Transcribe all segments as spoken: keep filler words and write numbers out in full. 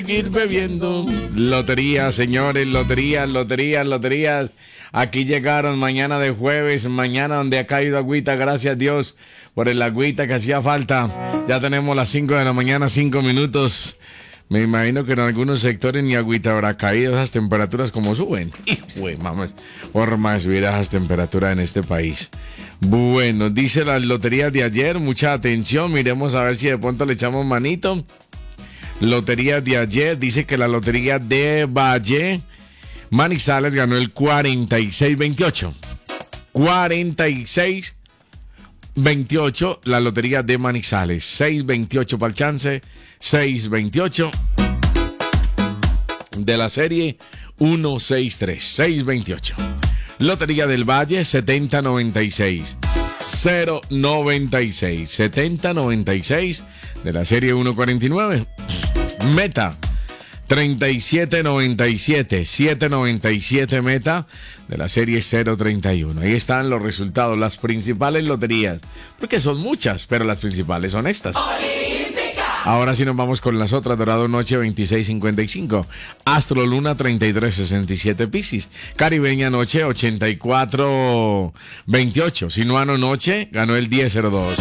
seguir bebiendo. Lotería, señores, loterías, loterías, loterías. Aquí llegaron mañana de jueves, mañana donde ha caído agüita, gracias a Dios por el agüita que hacía falta. Ya tenemos las cinco de la mañana, cinco minutos. Me imagino que en algunos sectores ni agüita habrá caído, esas temperaturas como suben. Hijo de mamas, por más subir esas temperaturas en este país. Bueno, dice las loterías de ayer, mucha atención, miremos a ver si de pronto le echamos manito. Lotería de ayer, dice que la lotería de Valle Manizales ganó el cuarenta y seis veintiocho. cuarenta y seis veintiocho, la lotería de Manizales. seis veintiocho para el chance, seis veintiocho de la serie ciento sesenta y tres, seis veintiocho. Lotería del Valle, setenta noventa y seis, cero noventa y seis, setenta noventa y seis de la serie ciento cuarenta y nueve. Meta, treinta y siete noventa y siete, setecientos noventa y siete meta de la serie cero treinta y uno. Ahí están los resultados, las principales loterías, porque son muchas, pero las principales son estas. Ahora sí nos vamos con las otras. Dorado Noche veintiséis cincuenta y cinco, Astro Luna treinta y tres sesenta y siete Piscis, Caribeña Noche ochenta y cuatro veintiocho, Sinuano Noche ganó el diez cero dos.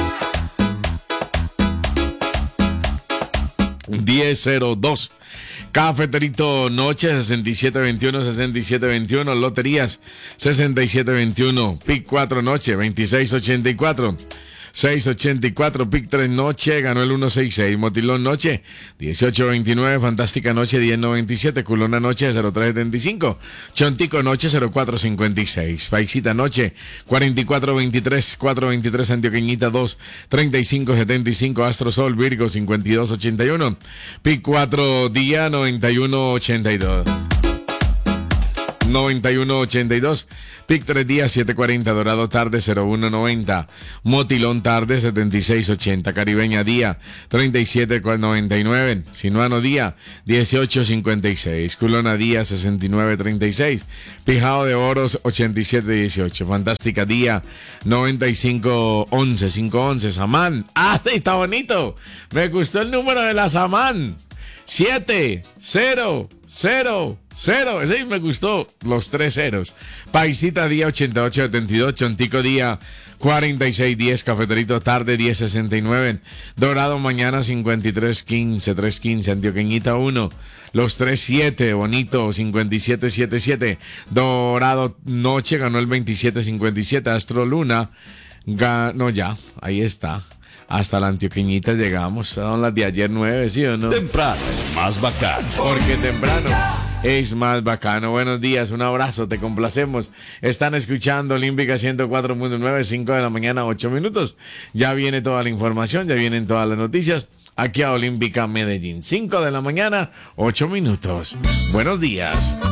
diez cero dos. Cafeterito Noche sesenta y siete veintiuno, sesenta y siete veintiuno, Loterías sesenta y siete veintiuno, Pic cuatro Noche veintiséis ochenta y cuatro, seis ochenta y cuatro, Pic tres Noche ganó el ciento sesenta y seis, Motilón Noche dieciocho veintinueve, Fantástica Noche diez noventa y siete, Culona Noche cero tres setenta y cinco, Chontico Noche cero cuatro cincuenta y seis, Paisita Noche cuarenta y cuatro veintitrés, cuatro veintitrés, Antioqueñita dos treinta y cinco setenta y cinco, Astro Sol Virgo cincuenta y dos ochenta y uno, Pic cuatro Día noventa y uno ochenta y dos. noventa y uno ochenta y dos, Pic tres Días siete cuarenta, Dorado Tarde cero uno noventa, Motilón Tarde setenta y seis ochenta, Caribeña Día treinta y siete noventa y nueve, Sinuano Día dieciocho cincuenta y seis, Culona Día sesenta y nueve treinta y seis, Pijao de Oros ochenta y siete dieciocho, Fantástica Día noventa y cinco once, cinco once, Samán. ¡Ah, está bonito! Me gustó el número de la Samán. siete cero cero cero, ese me gustó, los tres ceros. Paisita Día ochenta y ocho setenta y dos, Chontico Día cuarenta y seis diez, Cafeterito Tarde diez sesenta y nueve, Dorado Mañana cincuenta y tres quince, tres quince, Antioqueñita uno, los tres siete, Bonito cincuenta y siete setenta y siete, Dorado Noche ganó el veintisiete cincuenta y siete, Astro Luna ganó, ya, ahí está. Hasta la Antioqueñita llegamos. Son las de ayer nueve, ¿sí o no? Temprano es más bacano. Porque temprano es más bacano. Buenos días, un abrazo, te complacemos. Están escuchando Olímpica ciento cuatro punto nueve, cinco de la mañana, ocho minutos. Ya viene toda la información, ya vienen todas las noticias. Aquí a Olímpica Medellín, cinco de la mañana, ocho minutos. Buenos días.